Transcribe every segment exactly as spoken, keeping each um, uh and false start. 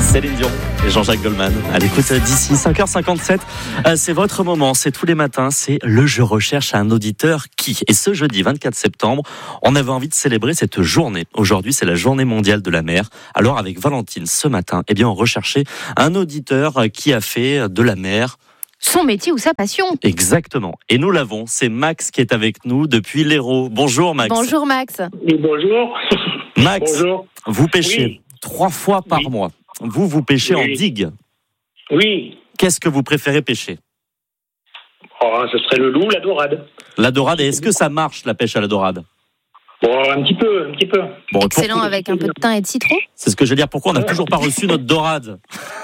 Céline Dion et Jean-Jacques Goldman à l'écoute d'ici cinq heures cinquante-sept. C'est votre moment, c'est tous les matins, c'est le Je recherche un auditeur qui. Et ce jeudi vingt-quatre septembre, on avait envie de célébrer cette journée. Aujourd'hui, c'est la journée mondiale de la mer. Alors avec Valentine, ce matin, eh bien, on recherchait un auditeur qui a fait de la mer son métier ou sa passion. Exactement. Et nous l'avons, c'est Max qui est avec nous depuis l'Hérault. Bonjour Max. Bonjour Max. Oui, bonjour. Max, bonjour. Vous pêchez oui. trois fois par oui. mois. Vous, vous pêchez oui. en digue. Oui. Qu'est-ce que vous préférez pêcher ? Oh, ce serait le loup, la dorade. La dorade, et est-ce que ça marche la pêche à la dorade ? Bon, un petit peu, un petit peu. Bon, excellent, pour... avec un peu de thym et de citron. C'est ce que je veux dire. Pourquoi on n'a toujours pas reçu notre dorade ?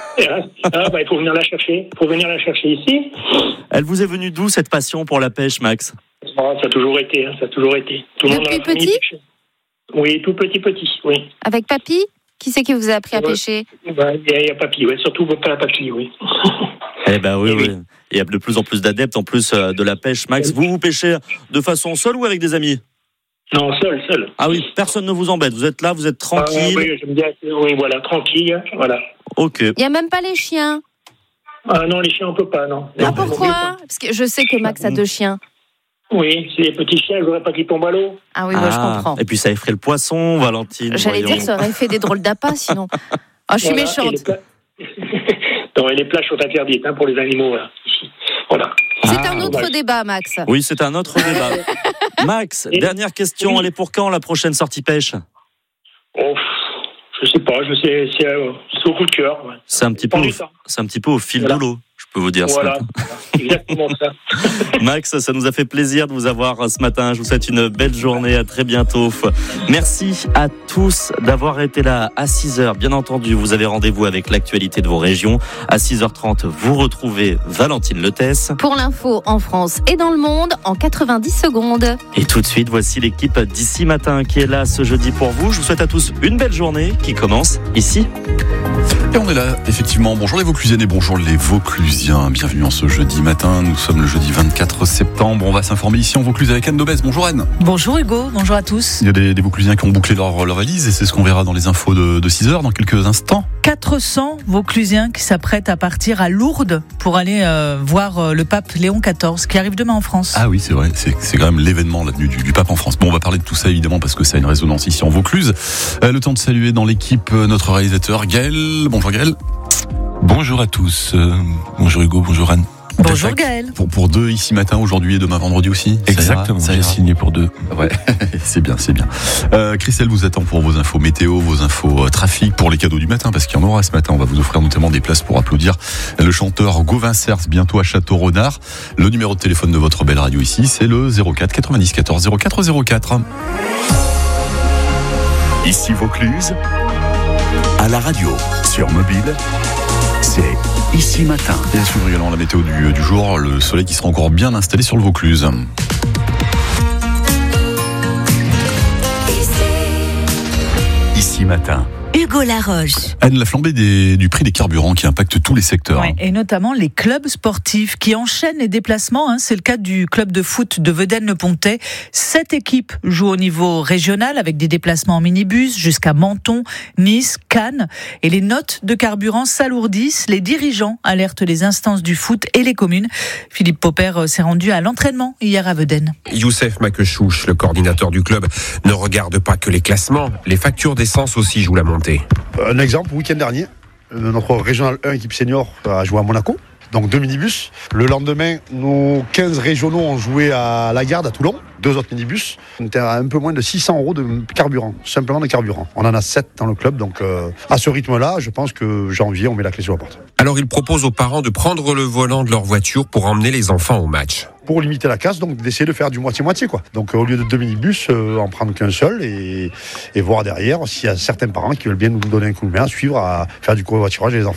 Ah, bah, il faut venir la chercher. Il faut venir la chercher ici. Elle vous est venue d'où cette passion pour la pêche, Max ? Oh, ça a toujours été, hein, ça a toujours été. Tout le monde Depuis petit ? Oui, tout petit, petit, oui. Avec papy ? Qui c'est qui vous a appris à ouais. pêcher ? bah, Il y a papy, oui, surtout pas papy, oui. Eh ben oui, oui. Il y a de plus en plus d'adeptes en plus de la pêche. Max, vous vous pêchez de façon seule ou avec des amis ? Non, seul, seul. Ah oui, personne ne vous embête. Vous êtes là, vous êtes tranquille. Ah, oui, j'aime bien. Oui, voilà, tranquille, voilà. Ok. Il n'y a même pas les chiens ? Ah non, les chiens, on peut pas, non. Ah non, pourquoi ? Parce que je sais que Max a deux chiens. Oui, c'est des petits chiens, je voudrais pas qu'ils tombent à l'eau. Ah oui, moi ah, je comprends. Et puis ça effraie le poisson, Valentine. J'allais voyons. dire, ça aurait fait des drôles d'appâts sinon. Ah, je suis voilà, méchante. Et les, pla... non, et les plages sont interdites hein, pour les animaux, là, ici. Voilà. C'est ah, un autre ouais. débat, Max. Oui, c'est un autre débat. Max, et... dernière question, oui. Elle est pour quand la prochaine sortie pêche ? Oh, je sais pas, je sais, c'est, euh, c'est au coup de cœur. Ouais. C'est un petit peu, au, c'est un petit peu au fil voilà. de l'eau. Je peux vous dire voilà, ça. Exactement ça. Max, ça nous a fait plaisir de vous avoir ce matin. Je vous souhaite une belle journée. À très bientôt. Merci à tous d'avoir été là à six heures. Bien entendu, vous avez rendez-vous avec l'actualité de vos régions. À six heures trente, vous retrouvez Valentine Letesse. Pour l'info en France et dans le monde en quatre-vingt-dix secondes. Et tout de suite, voici l'équipe d'ici matin qui est là ce jeudi pour vous. Je vous souhaite à tous une belle journée qui commence ici. Et on est là, effectivement. Bonjour les Vauclusiennes et bonjour les Vauclusiens. Bienvenue en ce jeudi matin. Nous sommes le jeudi vingt-quatre septembre. On va s'informer ici en Vaucluse avec Anne Daubès. Bonjour Anne. Bonjour Hugo, bonjour à tous. Il y a des, des Vauclusiens qui ont bouclé leur, leur valise et c'est ce qu'on verra dans les infos de, de six heures dans quelques instants. quatre cents Vauclusiens qui s'apprêtent à partir à Lourdes pour aller euh, voir euh, le pape Léon quatorze qui arrive demain en France. Ah oui, c'est vrai. C'est, c'est quand même l'événement, la venue du, du pape en France. Bon, on va parler de tout ça évidemment parce que ça a une résonance ici en Vaucluse. Euh, le temps de saluer dans l'équipe euh, notre réalisateur Gaël. Bonjour Gaël. Bonjour à tous. Euh, bonjour Hugo, bonjour Anne. Bonjour Gaël. Pour, pour deux ici matin, aujourd'hui et demain vendredi aussi. Exactement, ça j'ai signé pour deux. Ouais, c'est bien, c'est bien. Euh, Christelle vous attend pour vos infos météo, vos infos euh, trafic, pour les cadeaux du matin, parce qu'il y en aura ce matin. On va vous offrir notamment des places pour applaudir le chanteur Gauvin Cers, bientôt à Château-Renard. Le numéro de téléphone de votre belle radio ici, c'est le zéro quatre quatre-vingt-dix quatorze zéro quatre zéro quatre. Ici Vaucluse, à la radio, sur mobile, c'est Ici Matin. Et à suivre également la météo du, du jour, le soleil qui sera encore bien installé sur le Vaucluse. Ici Matin. Hugo Laroche. Anne, la flambée des, du prix des carburants qui impacte tous les secteurs. Ouais, et notamment les clubs sportifs qui enchaînent les déplacements. Hein. C'est le cas du club de foot de Vedène-le-Pontet. Sept équipes jouent au niveau régional avec des déplacements en minibus jusqu'à Menton, Nice, Cannes. Et les notes de carburant s'alourdissent. Les dirigeants alertent les instances du foot et les communes. Philippe Popper s'est rendu à l'entraînement hier à Vedène. Youssef Makechouch, le coordinateur du club, ne regarde pas que les classements. Les factures d'essence aussi jouent la montée. Un exemple, week-end dernier, notre Régional un équipe senior a joué à Monaco, donc deux minibus. Le lendemain, nos quinze régionaux ont joué à La Garde, à Toulon, deux autres minibus. On était à un peu moins de six cents euros de carburant, simplement de carburant. On en a sept dans le club, donc euh, à ce rythme-là, je pense que janvier, on met la clé sur la porte. Alors il propose aux parents de prendre le volant de leur voiture pour emmener les enfants au match. Pour limiter la casse, donc d'essayer de faire du moitié-moitié, quoi. Donc au lieu de deux minibus, euh, en prendre qu'un seul et, et voir derrière s'il y a certains parents qui veulent bien nous donner un coup de main à suivre, à faire du covoiturage des enfants.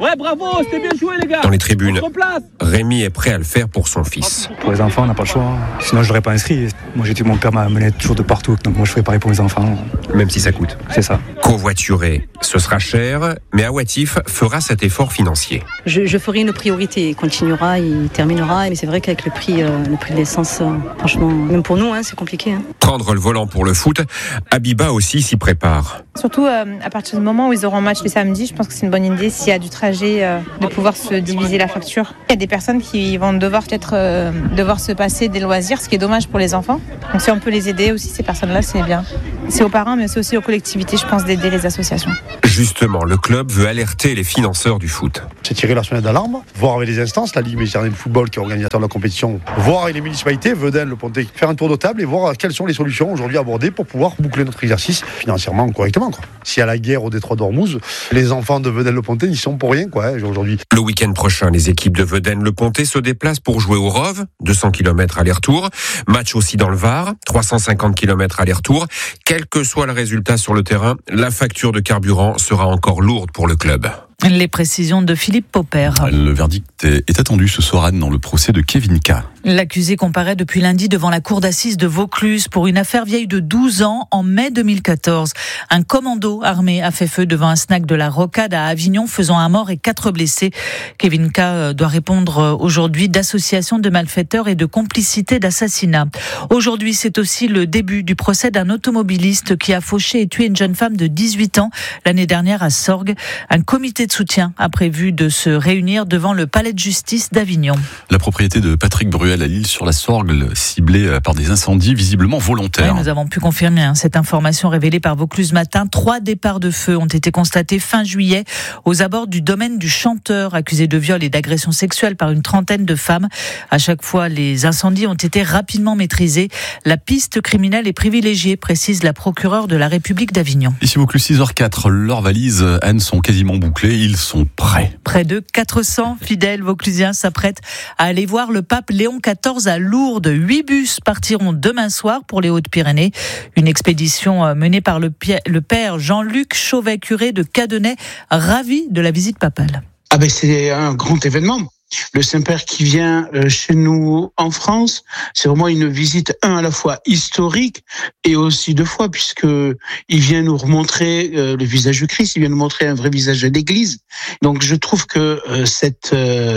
Ouais, bravo, c'était bien joué les gars. Dans les tribunes, Rémi est prêt à le faire pour son fils. Pour les enfants, on n'a pas le choix. Sinon, je l'aurais pas inscrit. Moi, j'ai dit, mon père m'a amené toujours de partout. Donc, moi, je ferai pareil pour mes enfants. Même si ça coûte. C'est ça. Covoiturer, ce sera cher, mais Awatif fera cet effort financier. Je, je ferai une priorité. Il continuera, il terminera. Mais c'est vrai qu'avec le prix, euh, le prix de l'essence, euh, franchement, même pour nous, hein, c'est compliqué. Hein. Prendre le volant pour le foot, Abiba aussi s'y prépare. Surtout euh, à partir du moment où ils auront un match le samedi, je pense que c'est une bonne idée s'il y a du trajet euh, de pouvoir se diviser la facture. Il y a des personnes qui vont devoir peut-être euh, devoir se passer des loisirs, ce qui est dommage pour les enfants. Donc si on peut les aider aussi, ces personnes-là, c'est bien. C'est aux parents, mais c'est aussi aux collectivités, je pense, d'aider les associations. Justement, le club veut alerter les financeurs du foot. C'est tirer la sonnette d'alarme, voir avec les instances, la Ligue méditerranéenne de football qui est organisateur de la compétition, voir avec les municipalités, Vedène, Le Pontet, faire un tour de table et voir quelles sont les solutions aujourd'hui abordées pour pouvoir boucler notre exercice financièrement correctement. Quoi. S'il y a la guerre au détroit d'Ormuz, les enfants de Vedène Le Pontet n'y sont pour rien quoi, hein, aujourd'hui. Le week-end prochain, les équipes de Vedène Le Pontet se déplacent pour jouer au Rove, deux cents kilomètres aller-retour. Match aussi dans le Var, trois cent cinquante kilomètres aller-retour. Quel que soit le résultat sur le terrain, la facture de carburant sera encore lourde pour le club. Les précisions de Philippe Popper. Le verdict est attendu ce soir Anne dans le procès de Kevin K. L'accusé comparaît depuis lundi devant la cour d'assises de Vaucluse pour une affaire vieille de douze ans en mai deux mille quatorze. Un commando armé a fait feu devant un snack de la Rocade à Avignon, faisant un mort et quatre blessés. Kevin K doit répondre aujourd'hui d'association de malfaiteurs et de complicité d'assassinat. Aujourd'hui, c'est aussi le début du procès d'un automobiliste qui a fauché et tué une jeune femme de dix-huit ans l'année dernière à Sorgues. Un comité de soutien a prévu de se réunir devant le palais de justice d'Avignon. La propriété de Patrick Bruel à Lille sur la Sorgue, ciblée par des incendies visiblement volontaires. Oui, nous avons pu confirmer hein, cette information révélée par Vaucluse Matin. Trois départs de feu ont été constatés fin juillet aux abords du domaine du chanteur, accusé de viol et d'agression sexuelle par une trentaine de femmes. À chaque fois, les incendies ont été rapidement maîtrisés. La piste criminelle est privilégiée, précise la procureure de la République d'Avignon. Ici Vaucluse, six heures quatre, leurs valises, Anne, sont quasiment bouclées. Ils sont prêts. Près de quatre cents fidèles vauclusiens s'apprêtent à aller voir le pape Léon quatorze à Lourdes. Huit bus partiront demain soir pour les Hautes-Pyrénées. Une expédition menée par le, le père Jean-Luc Chauvet, curé de Cadenet, ravi de la visite papale. Ah ben c'est un grand événement. Le Saint-Père qui vient chez nous en France, c'est vraiment une visite, un, à la fois historique et aussi deux fois, puisque il vient nous remontrer le visage du Christ, il vient nous montrer un vrai visage de l'Église. Donc je trouve que cette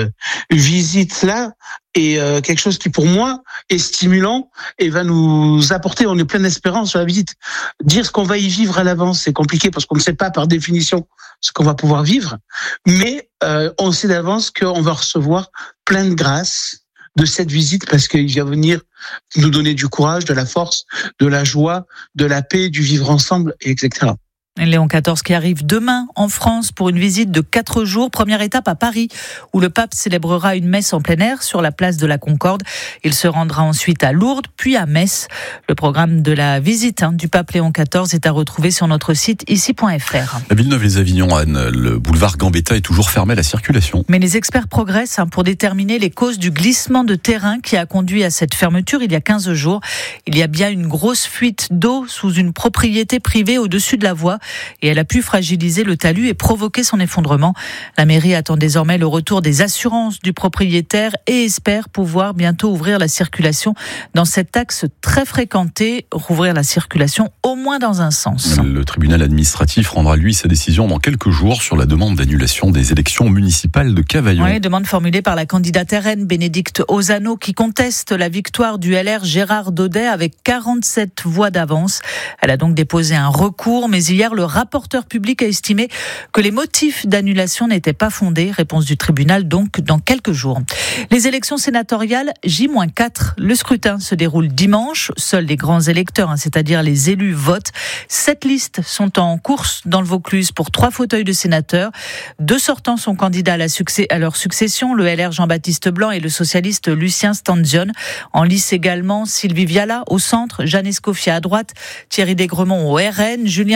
visite-là est quelque chose qui, pour moi, est stimulant et va nous apporter, on est plein d'espérance sur la visite. Dire ce qu'on va y vivre à l'avance, c'est compliqué parce qu'on ne sait pas par définition ce qu'on va pouvoir vivre, mais euh, on sait d'avance qu'on va recevoir plein de grâces de cette visite parce qu'il vient venir nous donner du courage, de la force, de la joie, de la paix, du vivre ensemble, et cetera. Léon quatorze qui arrive demain en France pour une visite de quatre jours. Première étape à Paris où le pape célébrera une messe en plein air sur la place de la Concorde. Il se rendra ensuite à Lourdes puis à Metz. Le programme de la visite hein, du pape Léon quatorze est à retrouver sur notre site ici point f r. À Villeneuve-les-Avignon, Anne, le boulevard Gambetta est toujours fermé à la circulation. Mais les experts progressent hein, pour déterminer les causes du glissement de terrain qui a conduit à cette fermeture il y a quinze jours. Il y a bien une grosse fuite d'eau sous une propriété privée au-dessus de la voie. Et elle a pu fragiliser le talus et provoquer son effondrement. La mairie attend désormais le retour des assurances du propriétaire et espère pouvoir bientôt ouvrir la circulation dans cet axe très fréquenté, rouvrir la circulation au moins dans un sens. Le tribunal administratif rendra lui sa décision dans quelques jours sur la demande d'annulation des élections municipales de Cavaillon. Oui, demande formulée par la candidate R N Bénédicte Ozano qui conteste la victoire du L R Gérard Daudet avec quarante-sept voix d'avance. Elle a donc déposé un recours, mais hier le rapporteur public a estimé que les motifs d'annulation n'étaient pas fondés. Réponse du tribunal donc dans quelques jours. Les élections sénatoriales J quatre. Le scrutin se déroule dimanche. Seuls les grands électeurs, hein, c'est-à-dire les élus, votent. Sept listes sont en course dans le Vaucluse pour trois fauteuils de sénateurs. Deux sortants sont candidats à, la succès, à leur succession, le L R Jean-Baptiste Blanc et le socialiste Lucien Stanzione. En lice également Sylvie Viala au centre, Jeanne Escoffier à droite, Thierry Desgremont au R N, Julien Gauthier pour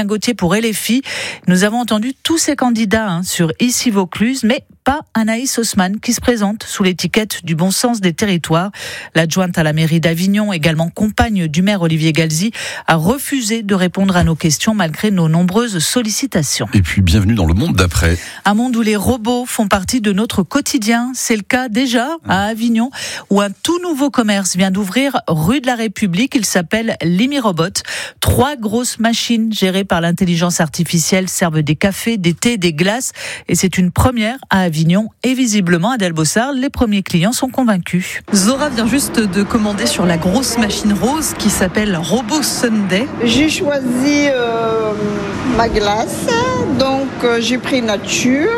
pour L F I. Nous avons entendu tous ces candidats hein, sur Ici Vaucluse, mais pas Anaïs Haussmann qui se présente sous l'étiquette du bon sens des territoires. L'adjointe à la mairie d'Avignon, également compagne du maire Olivier Galzi, a refusé de répondre à nos questions malgré nos nombreuses sollicitations. Et puis bienvenue dans le monde d'après. Un monde où les robots font partie de notre quotidien. C'est le cas déjà à Avignon où un tout nouveau commerce vient d'ouvrir rue de la République. Il s'appelle Limirobot. Trois grosses machines gérées par l'intelligence artificielle servent des cafés, des thés, des glaces et c'est une première à Avignon. Et visiblement, Adèle Bossard, les premiers clients sont convaincus. Zora vient juste de commander sur la grosse machine rose qui s'appelle Robot Sunday. J'ai choisi euh, ma glace, donc euh, j'ai pris nature,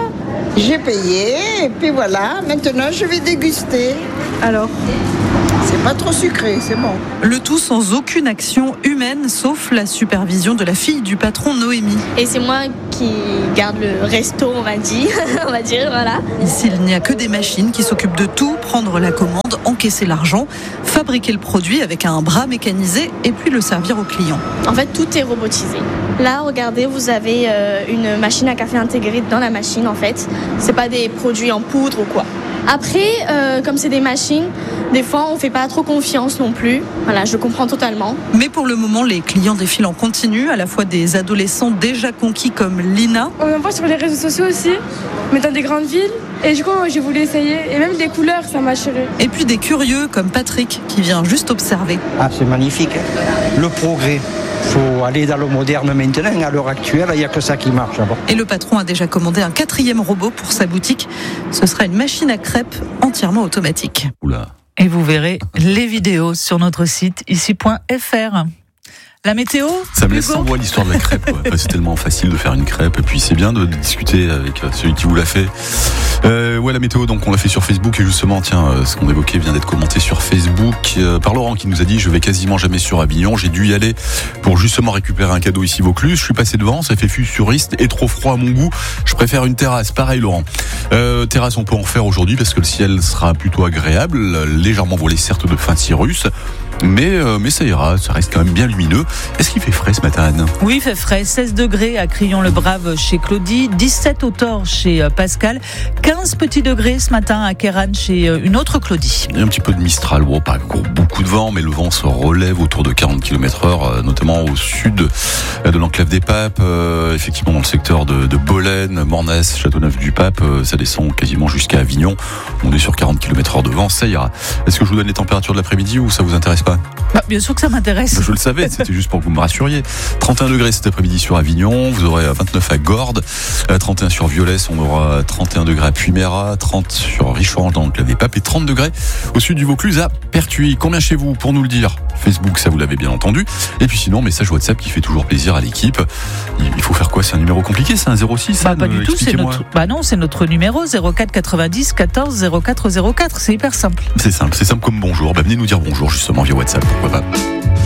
j'ai payé et puis voilà, maintenant je vais déguster. Alors ? C'est pas trop sucré, c'est bon. Le tout sans aucune action humaine, sauf la supervision de la fille du patron Noémie. Et c'est moi qui garde le resto, on va dire, on va dire, voilà. Ici, il n'y a que des machines qui s'occupent de tout, prendre la commande, encaisser l'argent, fabriquer le produit avec un bras mécanisé et puis le servir aux clients. En fait, tout est robotisé. Là, regardez, vous avez euh, une machine à café intégrée dans la machine, en fait. C'est pas des produits en poudre ou quoi. Après, euh, comme c'est des machines, des fois on fait pas trop confiance non plus. Voilà, je comprends totalement. Mais pour le moment, les clients défilent en continu, à la fois des adolescents déjà conquis comme Lina. On en voit sur les réseaux sociaux aussi, mais dans des grandes villes. Et du coup, j'ai voulu essayer. Et même des couleurs, ça m'a attiré. Et puis des curieux comme Patrick, qui vient juste observer. Ah, c'est magnifique. Le progrès. Il faut aller dans le moderne maintenant. À l'heure actuelle, il n'y a que ça qui marche. Et le patron a déjà commandé un quatrième robot pour sa boutique. Ce sera une machine à crêpes entièrement automatique. Oula. Et vous verrez les vidéos sur notre site ici point f r. La météo, ça me laisse sans voix l'histoire de la crêpe. Ouais. Enfin, c'est tellement facile de faire une crêpe. Et puis c'est bien de, de discuter avec celui qui vous l'a fait. Euh, ouais, la météo, donc on l'a fait sur Facebook. Et justement, tiens, euh, ce qu'on évoquait vient d'être commenté sur Facebook euh, par Laurent qui nous a dit: je vais quasiment jamais sur Avignon. J'ai dû y aller pour justement récupérer un cadeau ici Vaucluse. Je suis passé devant, ça fait futuriste et trop froid à mon goût. Je préfère une terrasse. Pareil, Laurent. Euh, terrasse, on peut en faire aujourd'hui parce que le ciel sera plutôt agréable, légèrement voilé certes de fin Cyrus. Mais, euh, mais ça ira, ça reste quand même bien lumineux. Est-ce qu'il fait frais ce matin, Anne ? Oui, il fait frais. seize degrés à Crillon-le-Brave chez Claudie, dix-sept au Thor chez Pascal, quinze petits degrés ce matin à Kéran chez une autre Claudie. Il y a un petit peu de Mistral, bon, pas beaucoup de vent, mais le vent se relève autour de quarante kilomètres heure, notamment au sud de l'enclave des Papes, euh, effectivement dans le secteur de, de Bolène, Mornas, Châteauneuf-du-Pape, euh, ça descend quasiment jusqu'à Avignon. On est sur quarante kilomètres heure de vent, ça ira. Est-ce que je vous donne les températures de l'après-midi ou ça vous intéresse pas ? Bah, bien sûr que ça m'intéresse. Je le savais, c'était juste pour que vous me rassuriez. trente et un degrés cet après-midi sur Avignon, vous aurez vingt-neuf à Gordes, trente et un sur Violès, on aura trente et un degrés à Puymera, trente sur Richeorange dans l'enclave des Papes et trente degrés au sud du Vaucluse à Pertuis. Combien chez vous pour nous le dire ? Facebook, ça vous l'avez bien entendu. Et puis sinon, message WhatsApp qui fait toujours plaisir à l'équipe. Il faut faire quoi ? C'est un numéro compliqué, c'est un zéro six bah, Pas du tout, c'est notre... Bah non, c'est notre numéro zéro quatre quatre-vingt-dix quatorze zéro quatre zéro quatre. C'est hyper simple. C'est simple, c'est simple comme bonjour. Bah, venez nous dire bonjour justement via WhatsApp, pourquoi pas.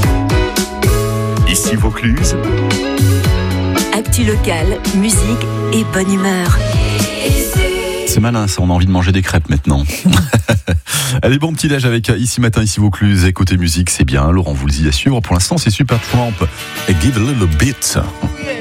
Ici Vaucluse. Actu locale, musique et bonne humeur. C'est malin ça, on a envie de manger des crêpes maintenant. Allez, bon petit déj avec Ici Matin, Ici Vaucluse. Et côté musique, c'est bien, Laurent vous le dit à suivre. Pour l'instant, c'est Supertramp. Give a little bit.